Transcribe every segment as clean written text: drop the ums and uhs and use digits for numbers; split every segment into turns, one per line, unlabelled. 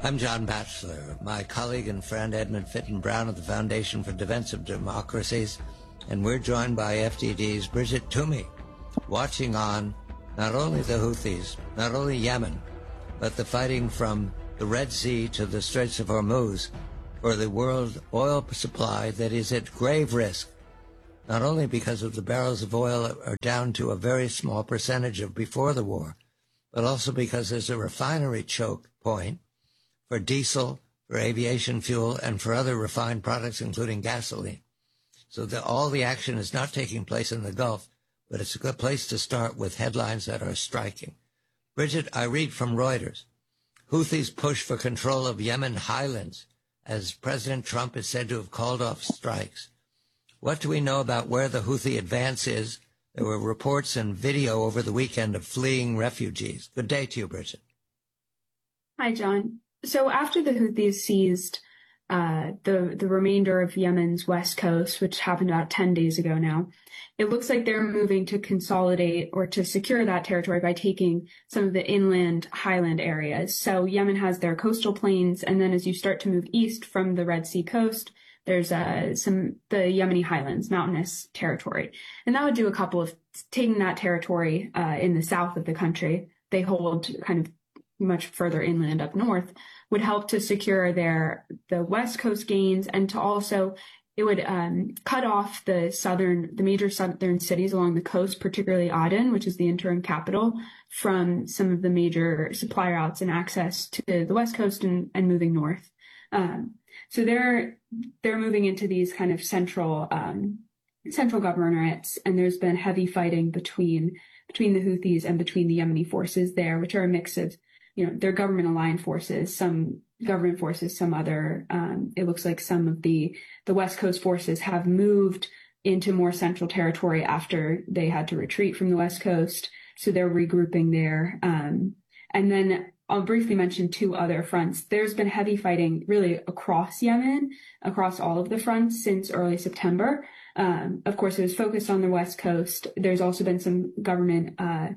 I'm John Batchelor. My colleague and friend Edmund Fitton Brown of the Foundation for Defense of Democracies, and we're joined by FDD's Bridget Toomey, watching on not only the Houthis, not only Yemen, but the fighting from the Red Sea to the Straits of Hormuz for the world oil supply that is at grave risk, not only because of the barrels of oil are down to a very small percentage of before the war, but also because there's a refinery choke point for diesel, for aviation fuel, and for other refined products, including gasoline. So all the action is not taking place in the Gulf, but it's a good place to start with headlines that are striking. Bridget, I read from Reuters, Houthis push for control of Yemen highlands as President Trump is said to have called off strikes. What do we know about where the Houthi advance is? There were reports and video over the weekend of fleeing refugees. Good day to you, Bridget.
Hi, John. So after the Houthis seized the remainder of Yemen's west coast, which happened about 10 days ago now, it looks like they're moving to consolidate or to secure that territory by taking some of the inland highland areas. So Yemen has their coastal plains, and then as you start to move east from the Red Sea coast, there's the Yemeni highlands, mountainous territory. And that would do a couple of, taking that territory in the south of the country, they hold kind of much further inland up north, would help to secure the west coast gains, and to also, it would cut off the major southern cities along the coast, particularly Aden, which is the interim capital, from some of the major supply routes and access to the west coast and moving north. So they're moving into these kind of central governorates, and there's been heavy fighting between the Houthis and between the Yemeni forces there, which are a mix of, they're government aligned forces, some government forces, some other, it looks like some of the West Coast forces have moved into more central territory after they had to retreat from the West Coast. So they're regrouping there. And then I'll briefly mention two other fronts. There's been heavy fighting really across Yemen, across all of the fronts since early September. Of course, it was focused on the West Coast. There's also been some government,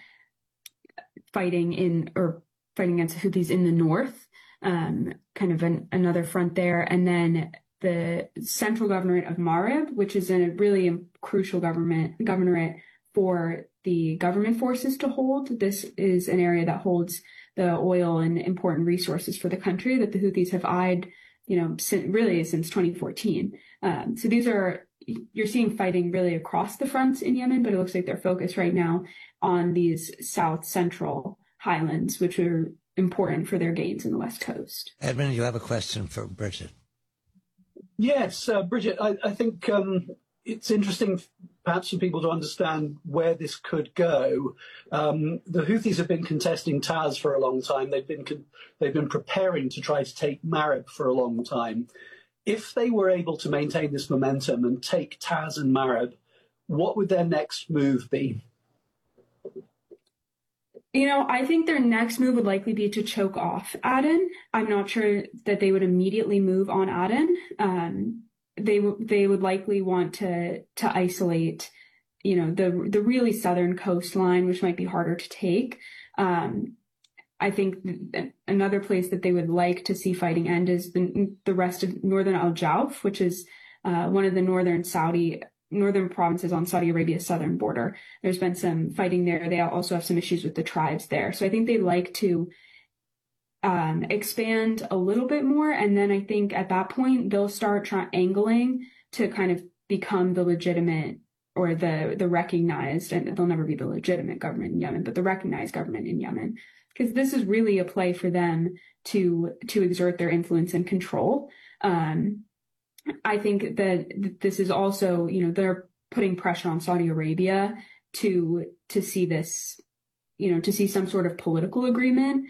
fighting against the Houthis in the north, kind of another front there. And then the central governorate of Marib, which is a really crucial governorate for the government forces to hold. This is an area that holds the oil and important resources for the country that the Houthis have eyed, since 2014. So you're seeing fighting really across the fronts in Yemen, but it looks like they're focused right now on these south central highlands, which are important for their gains in the West Coast.
Edmund, you have a question for Bridget.
Yes, Bridget, I think it's interesting perhaps for people to understand where this could go. The Houthis have been contesting Taz for a long time. They've been preparing to try to take Marib for a long time. If they were able to maintain this momentum and take Taz and Marib, what would their next move be?
I think their next move would likely be to choke off Aden. I'm not sure that they would immediately move on Aden. They would likely want to isolate, the really southern coastline, which might be harder to take. I think another place that they would like to see fighting end is the rest of northern Al Jauf, which is one of the northern provinces on Saudi Arabia's southern border. There's been some fighting there. They also have some issues with the tribes there. So I think they'd like to expand a little bit more. And then I think at that point, they'll start angling to kind of become the legitimate or the recognized, and they'll never be the legitimate government in Yemen, but the recognized government in Yemen. Because this is really a play for them to exert their influence and control. I think that this is also, they're putting pressure on Saudi Arabia to see this, to see some sort of political agreement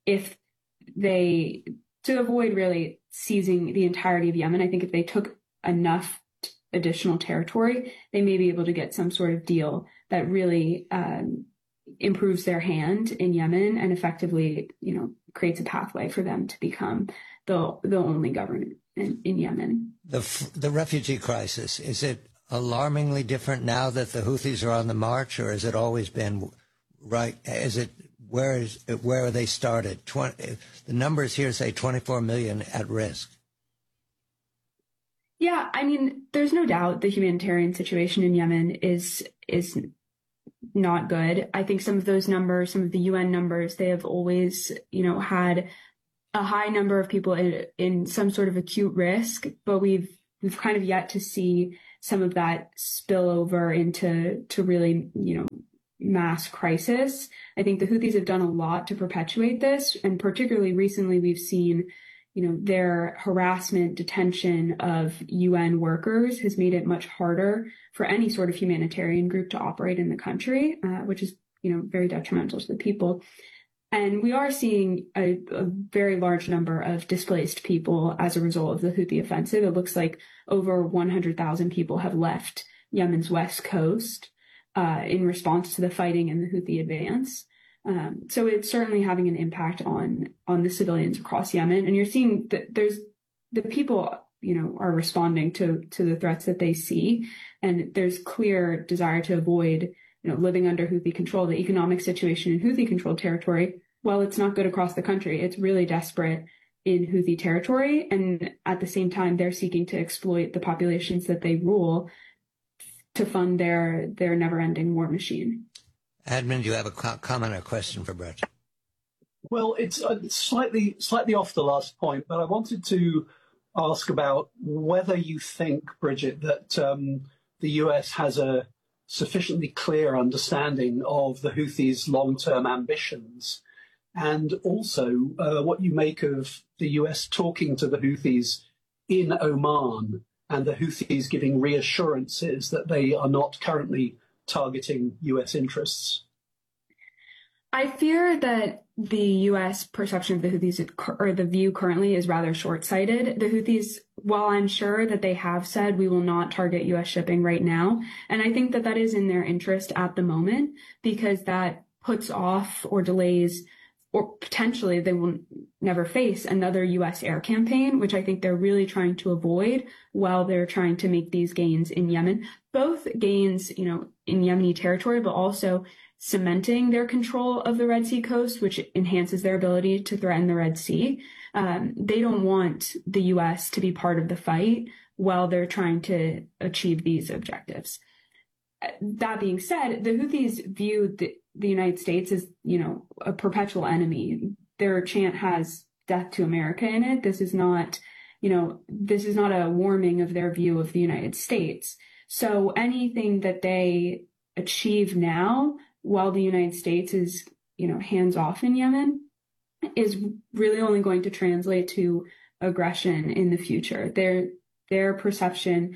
to avoid really seizing the entirety of Yemen. I think if they took enough additional territory, they may be able to get some sort of deal that really improves their hand in Yemen and effectively, creates a pathway for them to become the only government in Yemen.
The refugee crisis, is it alarmingly different now that the Houthis are on the march, or has it always been right? Is it where they started? The numbers here say 24 million at risk.
Yeah, I mean, there's no doubt the humanitarian situation in Yemen is not good. I think some of those numbers, some of the UN numbers, they have always, had a high number of people in some sort of acute risk, but we've kind of yet to see some of that spill over into really, mass crisis. I think the Houthis have done a lot to perpetuate this, and particularly recently we've seen, their harassment, detention of UN workers has made it much harder for any sort of humanitarian group to operate in the country, which is, very detrimental to the people. And we are seeing a very large number of displaced people as a result of the Houthi offensive. It looks like over 100,000 people have left Yemen's west coast in response to the fighting and the Houthi advance. So it's certainly having an impact on the civilians across Yemen. And you're seeing that the people, are responding to the threats that they see. And there's clear desire to avoid, living under Houthi control. The economic situation in Houthi controlled territory, well, it's not good across the country. It's really desperate in Houthi territory. And at the same time, they're seeking to exploit the populations that they rule to fund their never-ending war machine.
Edmund, do you have a comment or question for Brett?
Well, it's slightly off the last point, but I wanted to ask about whether you think, Bridget, that the US has a sufficiently clear understanding of the Houthis' long-term ambitions, and also what you make of the US talking to the Houthis in Oman and the Houthis giving reassurances that they are not currently targeting US interests.
I fear that the U.S. perception of the Houthis, or the view currently, is rather short-sighted. The Houthis, while I'm sure that they have said we will not target U.S. shipping right now, and I think that that is in their interest at the moment, because that puts off or delays, or potentially they will never face another U.S. air campaign, which I think they're really trying to avoid while they're trying to make these gains in Yemen. Both gains, in Yemeni territory, but also cementing their control of the Red Sea coast, which enhances their ability to threaten the Red Sea. They don't want the U.S. to be part of the fight while they're trying to achieve these objectives. That being said, the Houthis view the United States as, a perpetual enemy. Their chant has death to America in it. This is not a warming of their view of the United States. So anything that they achieve now, while the United States is, hands off in Yemen, is really only going to translate to aggression in the future. Their perception,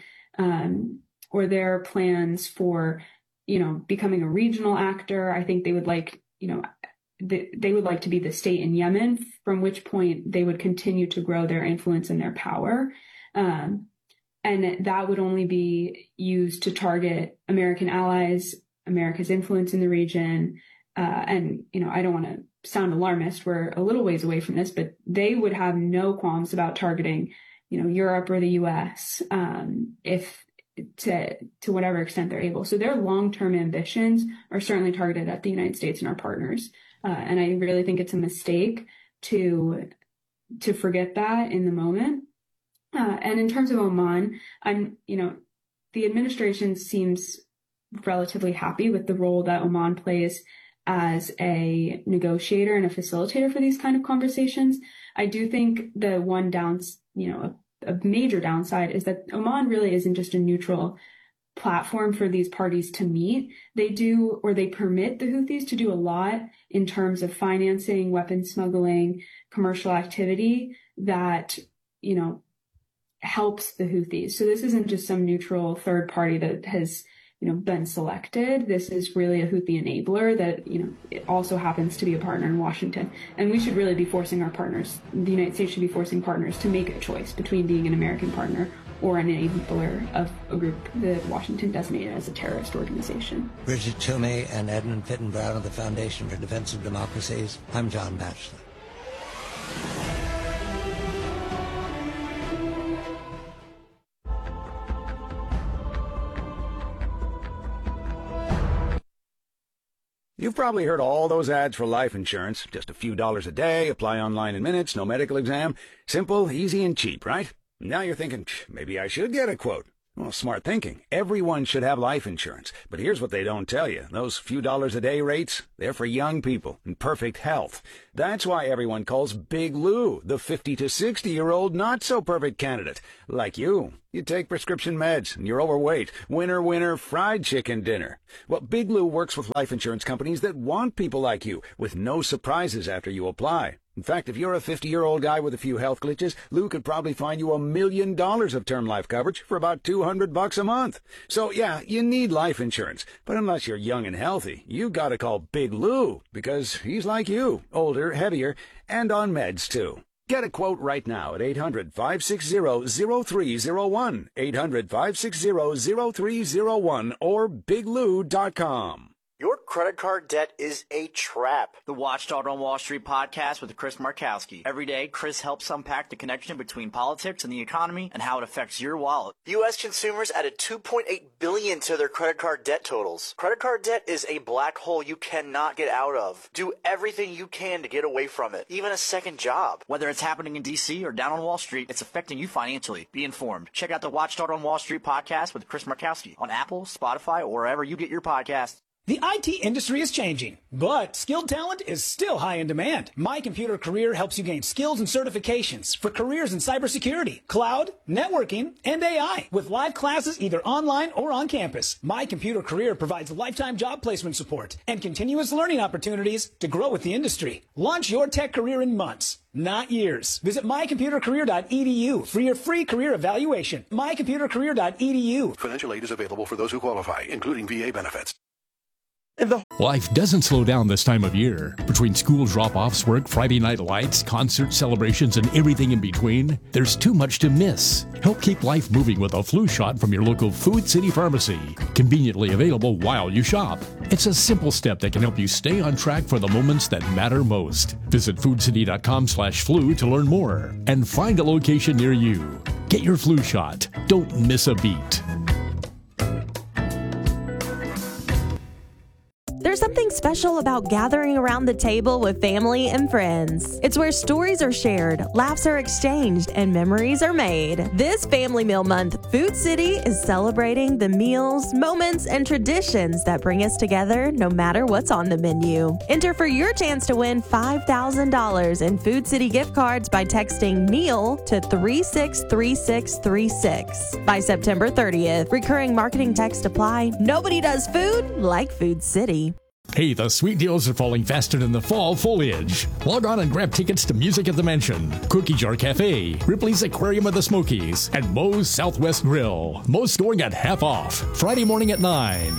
or their plans for, becoming a regional actor, I think they would like, they would like to be the state in Yemen, from which point they would continue to grow their influence and their power. And that would only be used to target American allies, America's influence in the region. And, I don't want to sound alarmist. We're a little ways away from this, but they would have no qualms about targeting, Europe or the US, if to whatever extent they're able. So their long-term ambitions are certainly targeted at the United States and our partners. And I really think it's a mistake to forget that in the moment. And in terms of Oman, the administration seems relatively happy with the role that Oman plays as a negotiator and a facilitator for these kind of conversations. I do think the one a major downside is that Oman really isn't just a neutral platform for these parties to meet. They permit the Houthis to do a lot in terms of financing, weapons smuggling, commercial activity that, helps the Houthis. So this isn't just some neutral third party that has, been selected. This is really a Houthi enabler that, it also happens to be a partner in Washington. And we should really be forcing our partners, the United States should be forcing partners to make a choice between being an American partner or an enabler of a group that Washington designated as a terrorist organization.
Bridget Toomey and Edmund Fitton Brown of the Foundation for Defense of Democracies. I'm John Batchelor.
You've probably heard all those ads for life insurance. Just a few dollars a day, apply online in minutes, no medical exam. Simple, easy, and cheap, right? Now you're thinking, maybe I should get a quote. Well, smart thinking. Everyone should have life insurance. But here's what they don't tell you. Those few dollars a day rates, they're for young people in perfect health. That's why everyone calls Big Lou the 50 to 60-year-old not-so-perfect candidate. Like you. You take prescription meds, and you're overweight. Winner, winner, fried chicken dinner. Well, Big Lou works with life insurance companies that want people like you, with no surprises after you apply. In fact, if you're a 50-year-old guy with a few health glitches, Lou could probably find you $1 million of term life coverage for about $200 a month. So, yeah, you need life insurance. But unless you're young and healthy, you gotta call Big Lou, because he's like you, older, heavier, and on meds, too. Get a quote right now at 800-560-0301, 800-560-0301, or biglou.com.
Your credit card debt is a trap. The Watchdog on Wall Street podcast with Chris Markowski. Every day, Chris helps unpack the connection between politics and the economy and how it affects your wallet. U.S. consumers added $2.8 billion to their credit card debt totals. Credit card debt is a black hole you cannot get out of. Do everything you can to get away from it, even a second job. Whether it's happening in D.C. or down on Wall Street, it's affecting you financially. Be informed. Check out the Watchdog on Wall Street podcast with Chris Markowski on Apple, Spotify, or wherever you get your podcasts.
The IT industry is changing, but skilled talent is still high in demand. My Computer Career helps you gain skills and certifications for careers in cybersecurity, cloud, networking, and AI. With live classes either online or on campus, My Computer Career provides lifetime job placement support and continuous learning opportunities to grow with the industry. Launch your tech career in months, not years. Visit mycomputercareer.edu for your free career evaluation. mycomputercareer.edu.
Financial aid is available for those who qualify, including VA benefits.
Life doesn't slow down this time of year. Between school drop-offs, work, Friday night lights, concert celebrations, and everything in between, there's too much to miss. Help keep life moving with a flu shot from your local Food City Pharmacy. Conveniently available while you shop. It's a simple step that can help you stay on track for the moments that matter most. Visit foodcity.com/flu to learn more and find a location near you. Get your flu shot. Don't miss a beat.
There's something special about gathering around the table with family and friends. It's where stories are shared, laughs are exchanged, and memories are made. This Family Meal Month, Food City is celebrating the meals, moments, and traditions that bring us together no matter what's on the menu. Enter for your chance to win $5,000 in Food City gift cards by texting MEAL to 363636 by September 30th. Recurring marketing text apply. Nobody does food like Food City.
Hey, the sweet deals are falling faster than the fall foliage. Log on and grab tickets to Music at the Mansion, Cookie Jar Cafe, Ripley's Aquarium of the Smokies, and Moe's Southwest Grill. Most going at half off. Friday morning at 9.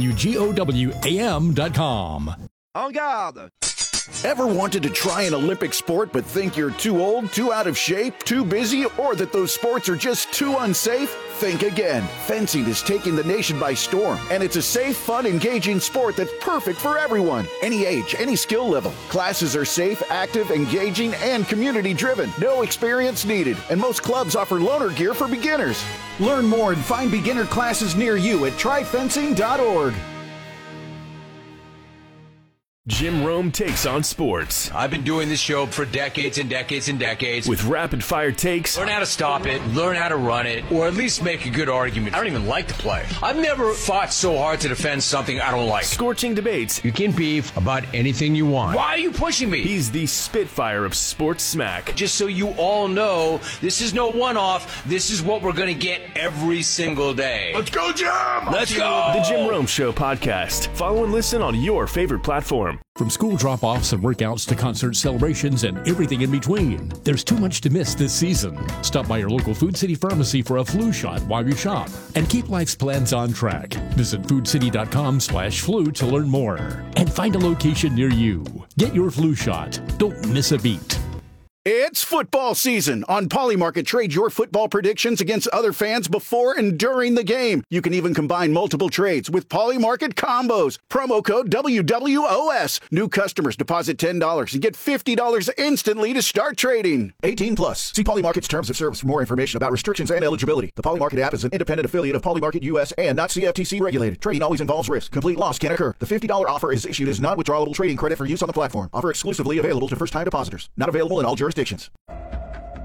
WGOWAM.com.
En garde! Ever wanted to try an Olympic sport but think you're too old, too out of shape, too busy, or that those sports are just too unsafe? Think again. Fencing is taking the nation by storm, and it's a safe, fun, engaging sport that's perfect for everyone. Any age, any skill level. Classes are safe, active, engaging, and community-driven. No experience needed, and most clubs offer loaner gear for beginners. Learn more and find beginner classes near you at tryfencing.org.
Jim Rome takes on sports.
I've been doing this show for decades and decades and decades.
With rapid-fire takes.
Learn how to stop it, learn how to run it, or at least make a good argument. I don't even like the play. I've never fought so hard to defend something I don't like.
Scorching debates.
You can beef about anything you want. Why are you pushing me?
He's the Spitfire of sports smack.
Just so you all know, this is no one-off. This is what we're going to get every single day.
Let's go, Jim!
Let's go!
The Jim Rome Show podcast. Follow and listen on your favorite platform.
From school drop-offs and workouts to concert celebrations and everything in between, there's too much to miss this season. Stop by your local Food City Pharmacy for a flu shot while you shop and keep life's plans on track. Visit foodcity.com/flu to learn more and find a location near you. Get your flu shot. Don't miss a beat.
It's football season. On Polymarket, trade your football predictions against other fans before and during the game. You can even combine multiple trades with Polymarket combos. Promo code WWOS. New customers deposit $10 and get $50 instantly to start trading.
18 plus. See Polymarket's terms of service for more information about restrictions and eligibility. The Polymarket app is an independent affiliate of Polymarket US and not CFTC regulated. Trading always involves risk. Complete loss can occur. The $50 offer is issued as non-withdrawable trading credit for use on the platform. Offer exclusively available to first-time depositors. Not available in all jurisdictions.